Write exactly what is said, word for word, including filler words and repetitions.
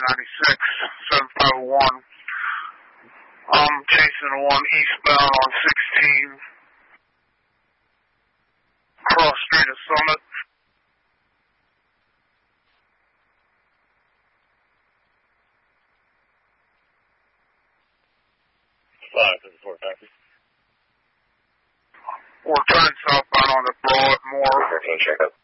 ninety-six, seven five one. I'm chasing one eastbound on sixteen. Cross Street of Summit. five fifty-four, copy. We're turning southbound on the Broadmoor. thirteen, check up.